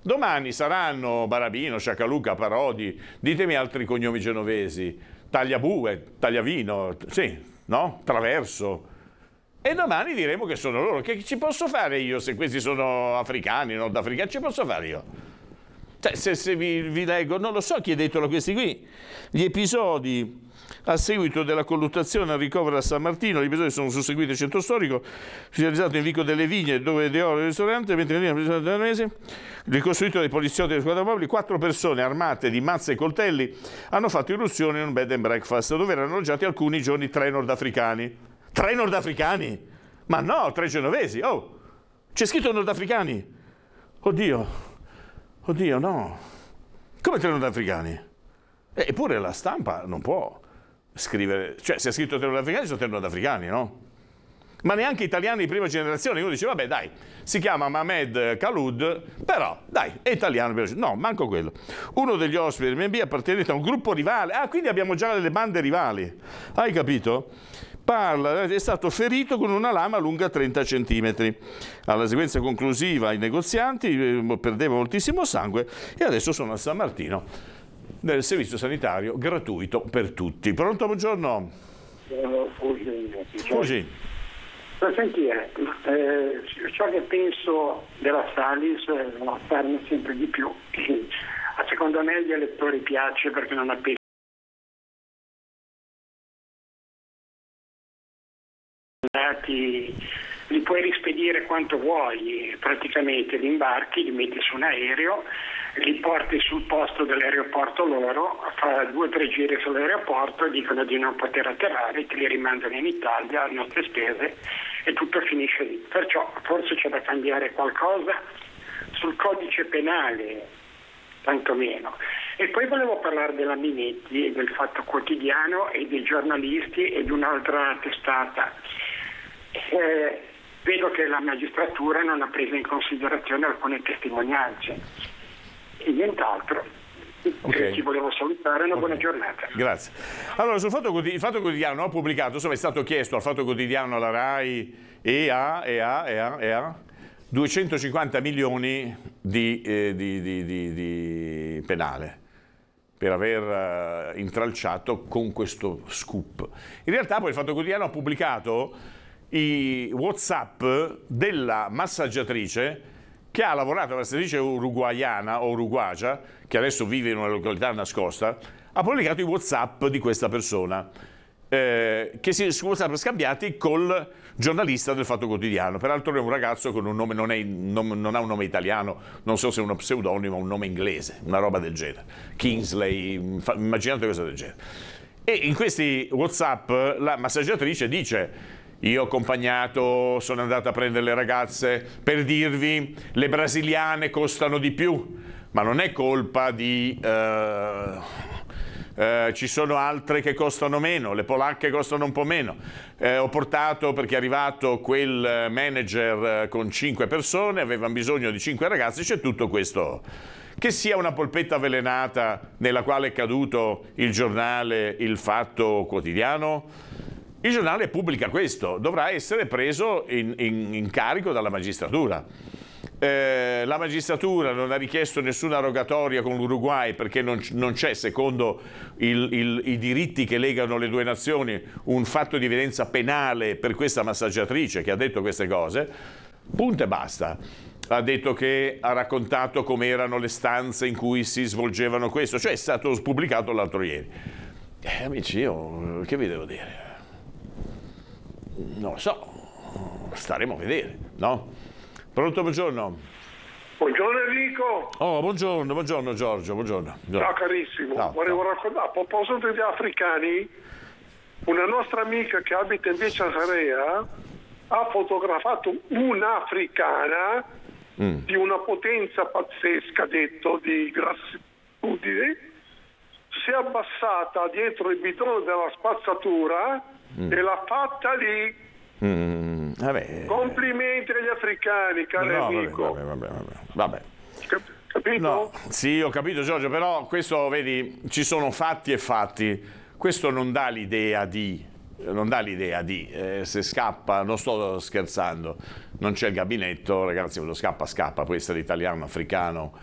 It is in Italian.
Domani saranno Barabino, Sciacaluca, Parodi, ditemi altri cognomi genovesi, Tagliabue, Tagliavino, sì, no? Traverso. E domani diremo che sono loro. Che ci posso fare io se questi sono africani, nordafricani? Ci posso fare io? Cioè, se vi leggo, non lo so, chiedetelo a questi qui. Gli episodi a seguito della colluttazione al ricovero a San Martino, gli episodi sono susseguiti al centro storico, realizzato in Vico delle Vigne, dove De Oro il ristorante, mentre ricostruito dai poliziotti delle squadre mobili, 4 persone armate di mazze e coltelli hanno fatto irruzione in un bed and breakfast, dove erano alloggiati alcuni giorni 3 nordafricani. 3 nordafricani? Ma no, 3 genovesi. Oh, c'è scritto nordafricani. Oddio, no. Come 3 nordafricani? Eppure la stampa non può scrivere, cioè se è scritto 3 nordafricani sono 3 nordafricani, no? Ma neanche italiani di prima generazione. Uno dice, vabbè dai, si chiama Mohamed Khalud, però dai, è italiano. No, manco quello. Uno degli ospiti del B&B appartenente a un gruppo rivale. Ah, quindi abbiamo già delle bande rivali. Hai capito? È stato ferito con una lama lunga 30 centimetri. Alla sequenza conclusiva i negozianti perdevano moltissimo sangue e adesso sono a San Martino nel servizio sanitario gratuito per tutti. Pronto, buongiorno? Scusi. Per sentire, ciò che penso della Salis va a farne sempre di più. Secondo me agli elettori piace perché non ha li puoi rispedire quanto vuoi, praticamente li imbarchi, li metti su un aereo, li porti sul posto dell'aeroporto loro, fa 2 o 3 giri sull'aeroporto, dicono di non poter atterrare, te li rimandano in Italia a nostre spese e tutto finisce lì. Perciò forse c'è da cambiare qualcosa sul codice penale, tantomeno. E poi volevo parlare della Minetti, del Fatto Quotidiano e dei giornalisti e di un'altra testata. Vedo che la magistratura non ha preso in considerazione alcune testimonianze e nient'altro. Okay. Ti volevo salutare, una buona giornata. Grazie. Allora, sul Fatto Quotidiano ho pubblicato, insomma è stato chiesto al Fatto Quotidiano, alla RAI e a 250 milioni di penale per aver intralciato con questo scoop. In realtà poi il Fatto Quotidiano ha pubblicato i WhatsApp della massaggiatrice che ha lavorato, una massaggiatrice uruguaiana o uruguagia, che adesso vive in una località nascosta, ha pubblicato i WhatsApp di questa persona, che si sono scambiati col giornalista del Fatto Quotidiano. Peraltro è un ragazzo con un nome, non ha un nome italiano, non so se è uno pseudonimo o un nome inglese, una roba del genere. Kingsley, immaginate cosa del genere. E in questi WhatsApp la massaggiatrice dice: io ho accompagnato, sono andata a prendere le ragazze per dirvi le brasiliane costano di più, ma non è colpa di... ci sono altre che costano meno, le polacche costano un po' meno. Ho portato, perché è arrivato quel manager con 5 persone, avevano bisogno di 5 ragazzi, c'è tutto questo. Che sia una polpetta avvelenata nella quale è caduto il giornale Il Fatto Quotidiano, il giornale pubblica questo, dovrà essere preso in carico dalla magistratura. La magistratura non ha richiesto nessuna rogatoria con l'Uruguay perché non c'è, secondo i diritti che legano le due nazioni, un fatto di evidenza penale per questa massaggiatrice che ha detto queste cose. Punto e basta. Ha detto che ha raccontato come erano le stanze in cui si svolgevano questo, cioè è stato pubblicato l'altro ieri. Amici, io che vi devo dire? Non lo so, staremo a vedere, no? Pronto, buongiorno. Buongiorno Enrico. Oh, buongiorno Giorgio, buongiorno. Ciao carissimo, Ciao, volevo raccontare, a proposito degli africani, una nostra amica che abita invece a Sarea ha fotografato un'africana di una potenza pazzesca, ha detto, di grassitudine, si è abbassata dietro il bidone della spazzatura e l'ha fatta lì. Vabbè. Complimenti agli africani, caro amico. Vabbè. Capito? No, sì, ho capito Giorgio, però questo, vedi, ci sono fatti e fatti. Questo non dà l'idea di se scappa, non sto scherzando, non c'è il gabinetto, ragazzi, quello scappa, può essere italiano, africano,